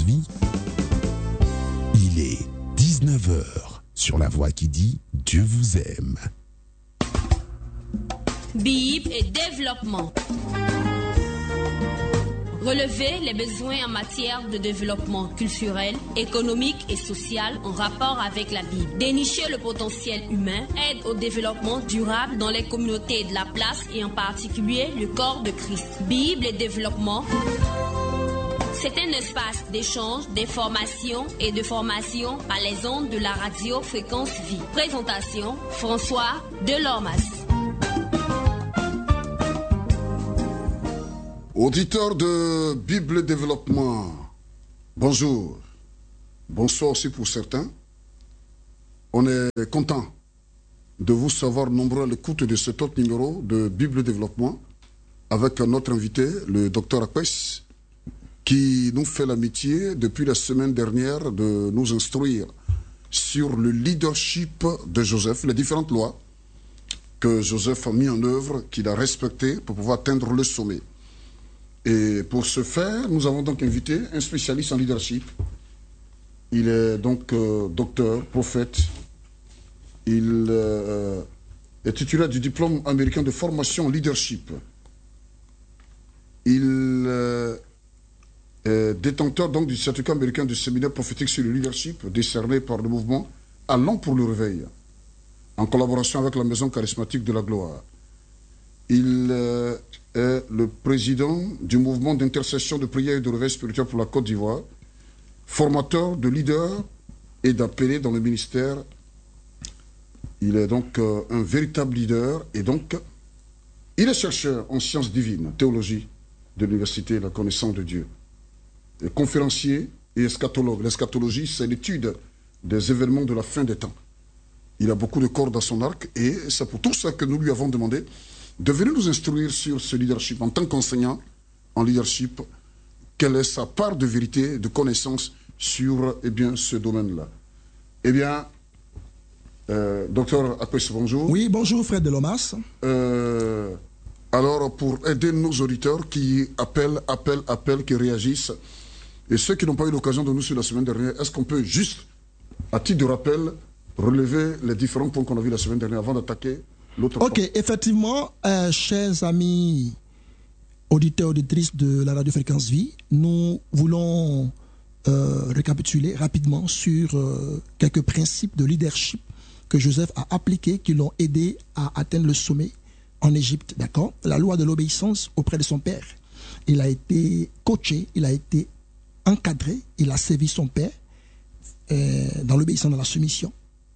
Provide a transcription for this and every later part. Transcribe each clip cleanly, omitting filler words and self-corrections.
Vie. Il est 19h sur la voix qui dit Dieu vous aime. Bible et développement. Relever les besoins en matière de développement culturel, économique et social en rapport avec la Bible. Dénicher le potentiel humain, aide au développement durable dans les communautés de la place et en particulier le corps de Christ. Bible et développement. C'est un espace d'échange, d'information et de formation par les ondes de la radio Fréquence Vie. Présentation, François Delormas. Auditeurs de Bible Développement, bonjour, bonsoir aussi pour certains. On est content de vous savoir nombreux à l'écoute de cet autre numéro de Bible Développement avec notre invité, le docteur Akpes, qui nous fait l'amitié depuis la semaine dernière de nous instruire sur le leadership de Joseph, les différentes lois que Joseph a mis en œuvre, qu'il a respectées pour pouvoir atteindre le sommet. Et pour ce faire, nous avons donc invité un spécialiste en leadership. Il est donc docteur, prophète. Il est titulaire du diplôme américain de formation en leadership. Il est détenteur donc du certificat américain de séminaire prophétique sur le leadership, décerné par le mouvement Allant pour le réveil, en collaboration avec la Maison charismatique de la gloire. Il est le président du mouvement d'intercession, de prière et de réveil spirituel pour la Côte d'Ivoire, formateur de leaders et d'appelés dans le ministère. Il est donc un véritable leader et donc il est chercheur en sciences divines, théologie de l'Université de la connaissance de Dieu. Et conférencier et eschatologue. L'eschatologie, c'est l'étude des événements de la fin des temps. Il a beaucoup de cordes à son arc et c'est pour tout ça que nous lui avons demandé de venir nous instruire sur ce leadership. En tant qu'enseignant en leadership, quelle est sa part de vérité, de connaissance sur ce domaine-là. Docteur Akpes, bonjour. Oui, bonjour Fred Delomas. Alors, pour aider nos auditeurs qui appellent, qui réagissent, et ceux qui n'ont pas eu l'occasion de nous suivre la semaine dernière, est-ce qu'on peut juste, à titre de rappel, relever les différents points qu'on a vus la semaine dernière avant d'attaquer l'autre point? Ok, effectivement, chers amis auditeurs, auditrices de la radio Fréquence Vie, nous voulons récapituler rapidement sur quelques principes de leadership que Joseph a appliqués, qui l'ont aidé à atteindre le sommet en Égypte, d'accord? La loi de l'obéissance auprès de son père. Il a été coaché, il a été encadré, il a servi son père dans l'obéissance, dans la soumission.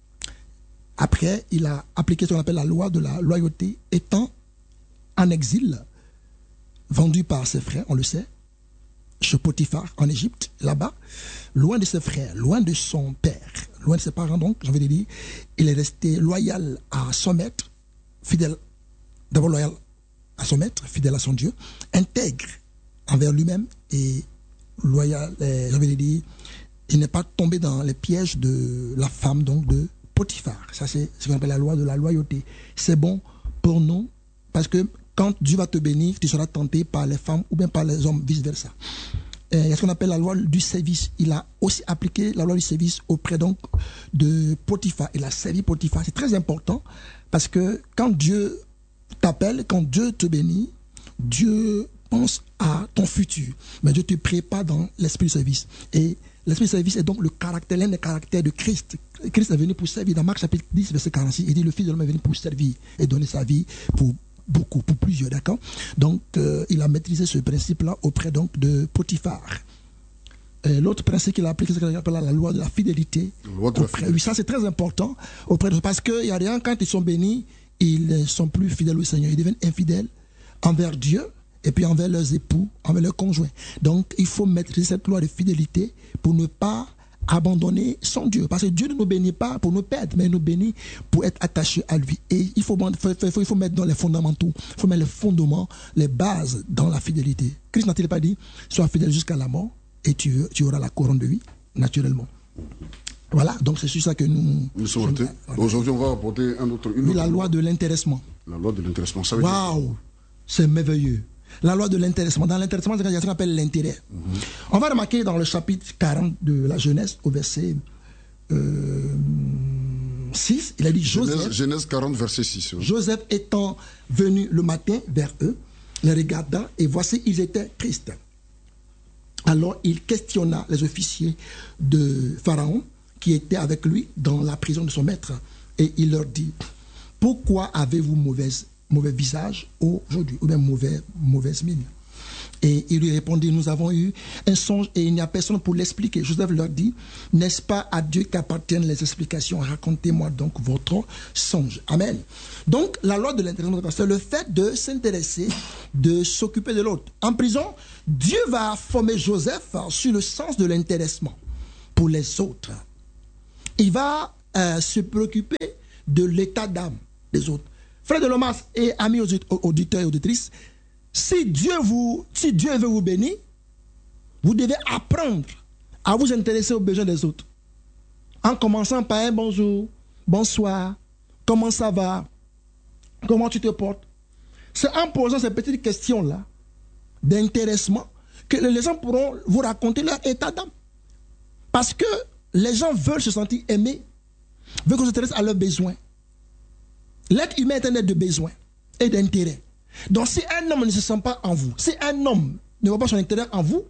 Après, il a appliqué ce qu'on appelle la loi de la loyauté, étant en exil, vendu par ses frères, on le sait, chez Potiphar, en Égypte, là-bas, loin de ses frères, loin de son père, loin de ses parents, donc, j'ai envie de dire, il est resté loyal à son maître, fidèle, d'abord loyal à son maître, fidèle à son Dieu, intègre envers lui-même et loyal, j'ai envie de dire, il n'est pas tombé dans les pièges de la femme, donc, de Potiphar. Ça, c'est ce qu'on appelle la loi de la loyauté. C'est bon pour nous parce que quand Dieu va te bénir, tu seras tenté par les femmes ou bien par les hommes, vice-versa. Il y a ce qu'on appelle la loi du service. Il a aussi appliqué la loi du service auprès donc de Potiphar. Il a servi Potiphar. C'est très important parce que quand Dieu t'appelle, quand Dieu te bénit, Dieu pense à ton futur. Mais Dieu te prépare dans l'esprit du service. Et l'esprit de service est donc le caractère, l'un des caractères de Christ. Christ est venu pour servir. Dans Marc chapitre 10, verset 46, il dit le Fils de l'homme est venu pour servir et donner sa vie pour beaucoup, pour plusieurs, d'accord? Donc, il a maîtrisé ce principe-là auprès donc de Potiphar. L'autre principe qu'il a appliqué, c'est ce qu'on appelle la loi de la fidélité. Oui, ça c'est très important auprès de, parce qu'il y a des gens, quand ils sont bénis, ils ne sont plus fidèles au Seigneur. Ils deviennent infidèles envers Dieu et puis envers leurs époux, envers leurs conjoints. Donc, il faut maîtriser cette loi de fidélité pour ne pas abandonner son Dieu. Parce que Dieu ne nous bénit pas pour nous perdre, mais il nous bénit pour être attachés à lui. Et il faut mettre dans les fondamentaux, il faut mettre les fondements, les bases dans la fidélité. Christ n'a-t-il pas dit, sois fidèle jusqu'à la mort et tu auras la couronne de vie, naturellement. Voilà, donc c'est sur ça que nous sommes. Aujourd'hui, on va aborder une autre la loi de l'intéressement. La loi de l'intéressement, ça veut dire... Waouh, c'est merveilleux. La loi de l'intéressement. Dans l'intéressement, il y a ce qu'on appelle l'intérêt. On va remarquer dans le chapitre 40 de la Genèse, au verset 6, il a dit Genèse 40, verset 6. Oui. Joseph étant venu le matin vers eux, les regardant, et voici, ils étaient tristes. Alors il questionna les officiers de Pharaon qui étaient avec lui dans la prison de son maître. Et il leur dit, pourquoi avez-vous mauvais visage aujourd'hui, ou bien mauvaise mine? Et il lui répondit, nous avons eu un songe et il n'y a personne pour l'expliquer. Joseph leur dit, n'est-ce pas à Dieu qu'appartiennent les explications? Racontez-moi donc votre songe. Amen. Donc, la loi de l'intéressement, c'est le fait de s'intéresser, de s'occuper de l'autre. En prison, Dieu va former Joseph sur le sens de l'intéressement pour les autres. Il va se préoccuper de l'état d'âme des autres. Frères de Lomas et amis auditeurs et auditrices, si Dieu veut vous bénir, vous devez apprendre à vous intéresser aux besoins des autres. En commençant par un bonjour, bonsoir, comment ça va, comment tu te portes. C'est en posant ces petites questions-là d'intéressement que les gens pourront vous raconter leur état d'âme. Parce que les gens veulent se sentir aimés, veulent qu'on s'intéresse à leurs besoins. L'être humain est un être de besoin et d'intérêt. Donc si un homme ne se sent pas en vous, si un homme ne voit pas son intérêt en vous,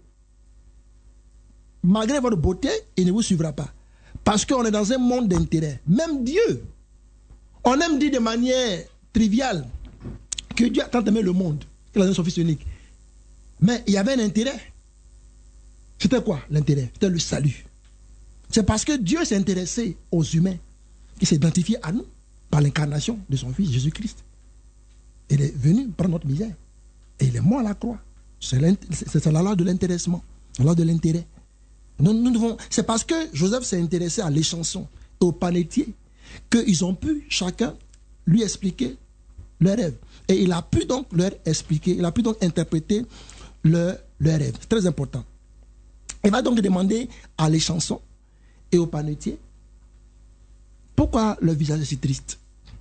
malgré votre beauté, il ne vous suivra pas. Parce qu'on est dans un monde d'intérêt. Même Dieu, on aime dire de manière triviale que Dieu a tant aimé le monde, qu'il a donné son Fils unique. Mais il y avait un intérêt. C'était quoi l'intérêt? C'était le salut. C'est parce que Dieu s'est intéressé aux humains, il s'est identifié à nous par l'incarnation de son Fils Jésus-Christ. Il est venu prendre notre misère. Et il est mort à la croix. C'est la loi de l'intéressement. La loi de l'intérêt. C'est parce que Joseph s'est intéressé à l'échanson et au panetier qu'ils ont pu chacun lui expliquer leur rêve. Et il a pu donc leur expliquer, il a pu donc interpréter leur rêve. C'est très important. Il va donc demander à l'échanson et au panetier pourquoi le visage est si triste.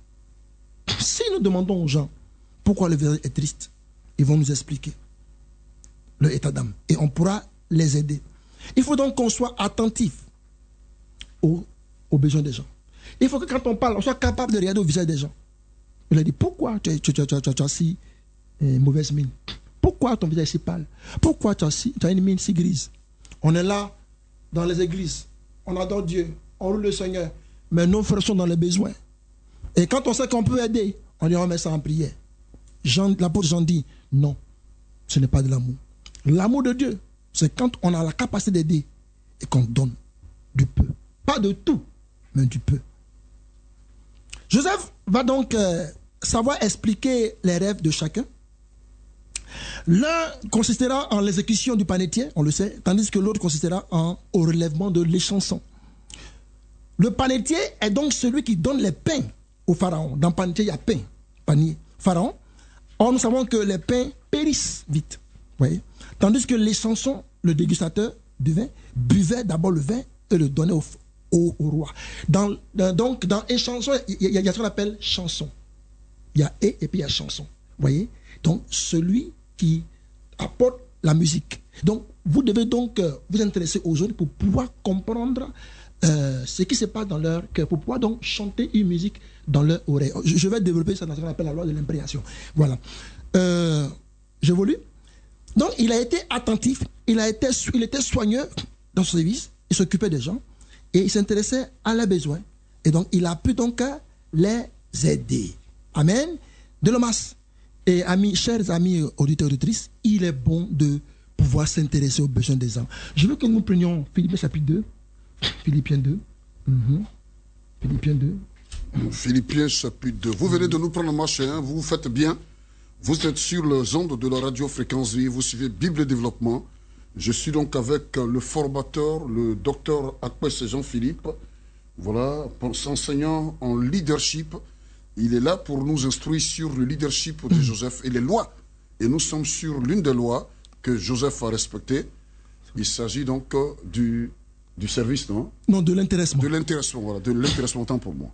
Si nous demandons aux gens pourquoi le visage est triste, ils vont nous expliquer leur état d'âme et on pourra les aider. Il faut donc qu'on soit attentif aux besoins des gens. Il faut que quand on parle, on soit capable de regarder au visage des gens. Il a dit, pourquoi tu as si mauvaise mine? Pourquoi ton visage est si pâle? Pourquoi tu as une mine si grise? On est là, dans les églises, on adore Dieu, on loue le Seigneur, mais nos frères sont dans les besoins. Et quand on sait qu'on peut aider, on dit, on met ça en prière. L'apôtre Jean dit, non, ce n'est pas de l'amour. L'amour de Dieu, c'est quand on a la capacité d'aider et qu'on donne du peu. Pas de tout, mais du peu. Joseph va donc savoir expliquer les rêves de chacun. L'un consistera en l'exécution du panetier, on le sait, tandis que l'autre consistera au relèvement de l'échanson. Le panetier est donc celui qui donne les pains au pharaon. Dans panetier, il y a pain, panier, pharaon. Or, nous savons que les pains périssent vite. Voyez? Tandis que l'échanson, le dégustateur du vin, buvait d'abord le vin et le donnait au roi. Donc, dans échanson, il y a ce qu'on appelle chanson. Il y a et puis il y a chanson. Voyez? Donc, celui qui apporte la musique. Donc, vous devez donc vous intéresser aux autres pour pouvoir comprendre ce qui se passe dans leur cœur, pour pouvoir donc chanter une musique dans leur oreille. Je vais développer ça dans ce qu'on appelle la loi de l'imprégnation. Voilà. J'évolue. Donc, il a été attentif, il était soigneux dans son service, il s'occupait des gens et il s'intéressait à leurs besoins. Et donc, il a pu donc les aider. Amen. De l'homas. Et chers amis auditeurs et auditrices, il est bon de pouvoir s'intéresser aux besoins des gens. Je veux que nous prenions Philippiens chapitre 2. Philippiens 2. Philippiens 2. Philippiens chapitre 2. Vous venez de nous prendre en marche, hein, vous vous faites bien. Vous êtes sur les ondes de la radio Fréquence Vie, vous suivez Bible Développement. Je suis donc avec le formateur, le docteur Akwes Jean-Philippe, voilà, enseignant en leadership. Il est là pour nous instruire sur le leadership de Joseph et les lois. Et nous sommes sur l'une des lois que Joseph a respectées. Il s'agit donc du service, non? Non, de l'intéressement. De l'intéressement, voilà, de l'intéressement, tant pour moi.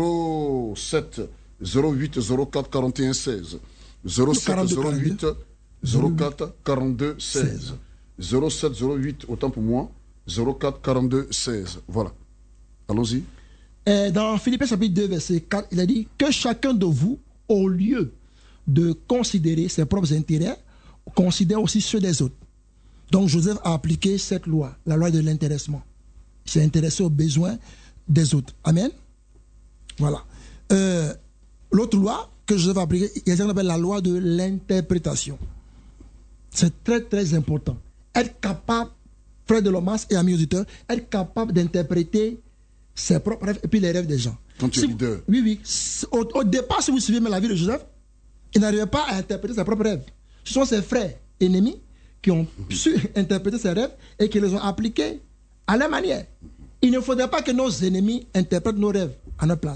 07 08 04 41 16. 07 08 04 42 16. 07 08, autant pour moi. 04 42 16. Voilà. Allons-y. Dans Philippiens chapitre 2, verset 4, il a dit que chacun de vous, au lieu de considérer ses propres intérêts, considère aussi ceux des autres. Donc Joseph a appliqué cette loi, la loi de l'intéressement. Il s'est intéressé aux besoins des autres. Amen. Voilà. L'autre loi que Joseph a appliquée, il y a ce qu'on appelle la loi de l'interprétation. C'est très très important. Être capable, frère de Lomas et amis auditeurs, être capable d'interpréter ses propres rêves et puis les rêves des gens. Quand tu es leader. Oui. Au départ, si vous suivez la vie de Joseph, il n'arrivait pas à interpréter ses propres rêves. Ce sont ses frères ennemis qui ont su interpréter ses rêves et qui les ont appliqués à leur manière. Il ne faudrait pas que nos ennemis interprètent nos rêves à notre place.